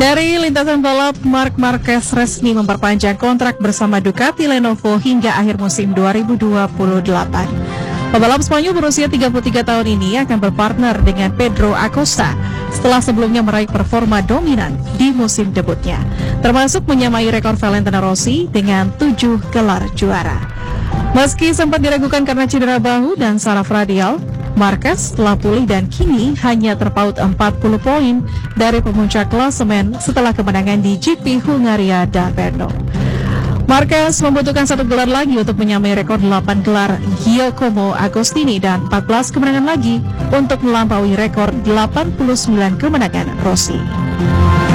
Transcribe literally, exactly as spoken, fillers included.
Dari lintasan balap, Marc Marquez resmi memperpanjang kontrak bersama Ducati Lenovo hingga akhir musim dua ribu dua puluh delapan. Pebalap Spanyol berusia tiga puluh tiga tahun ini akan berpartner dengan Pedro Acosta setelah sebelumnya meraih performa dominan di musim debutnya, termasuk menyamai rekor Valentino Rossi dengan tujuh gelar juara. Meski sempat diragukan karena cedera bahu dan saraf radial, Marquez telah pulih dan kini hanya terpaut empat puluh poin dari pemuncak klasemen setelah kemenangan di G P Hungaria dan Brno. Marquez membutuhkan satu gelar lagi untuk menyamai rekor delapan gelar Giacomo Agostini dan empat belas kemenangan lagi untuk melampaui rekor delapan puluh sembilan kemenangan Rossi.